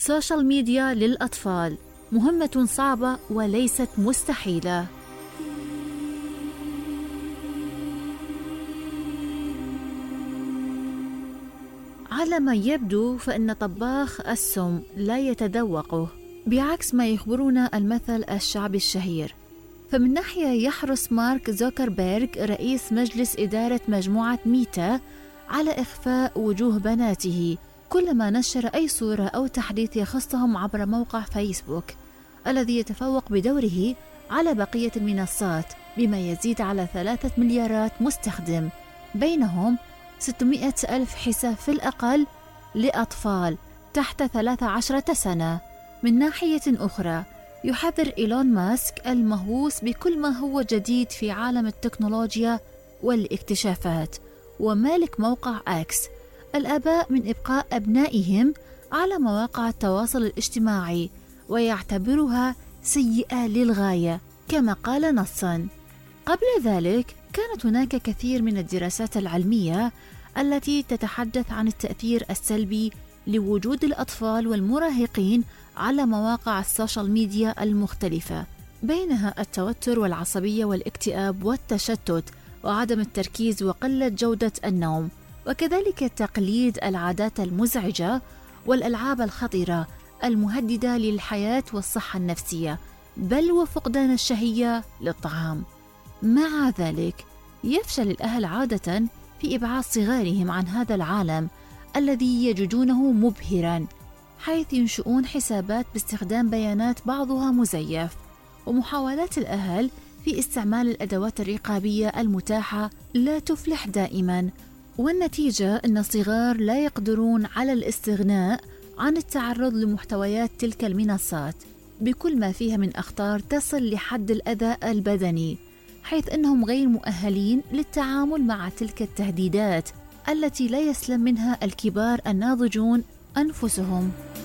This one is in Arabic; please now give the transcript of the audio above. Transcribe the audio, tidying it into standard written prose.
سوشيال ميديا للأطفال مهمة صعبة وليست مستحيلة. على ما يبدو فإن طباخ السم لا يتذوقه، بعكس ما يخبرنا المثل الشعبي الشهير. فمن ناحية يحرص مارك زوكربيرغ رئيس مجلس إدارة مجموعة ميتا على إخفاء وجوه بناته كلما نشر أي صورة أو تحديث يخصهم عبر موقع فيسبوك الذي يتفوق بدوره على بقية المنصات بما يزيد على 3 مليارات مستخدم، بينهم 600 ألف حساب في الأقل لأطفال تحت 13 سنة. من ناحية أخرى يحذر إيلون ماسك المهووس بكل ما هو جديد في عالم التكنولوجيا والاكتشافات ومالك موقع أكس الآباء من إبقاء أبنائهم على مواقع التواصل الاجتماعي، ويعتبرها سيئة للغاية كما قال نصاً. قبل ذلك كانت هناك كثير من الدراسات العلمية التي تتحدث عن التأثير السلبي لوجود الأطفال والمراهقين على مواقع السوشيال ميديا المختلفة، بينها التوتر والعصبية والاكتئاب والتشتت وعدم التركيز وقلة جودة النوم، وكذلك تقليد العادات المزعجة والألعاب الخطرة المهددة للحياة والصحة النفسية، بل وفقدان الشهية للطعام. مع ذلك يفشل الأهل عادة في إبعاد صغارهم عن هذا العالم الذي يجدونه مبهراً، حيث ينشئون حسابات باستخدام بيانات بعضها مزيف، ومحاولات الأهل في استعمال الأدوات الرقابية المتاحة لا تفلح دائماً، والنتيجة أن الصغار لا يقدرون على الاستغناء عن التعرض لمحتويات تلك المنصات بكل ما فيها من أخطار تصل لحد الأذى البدني، حيث أنهم غير مؤهلين للتعامل مع تلك التهديدات التي لا يسلم منها الكبار الناضجون أنفسهم.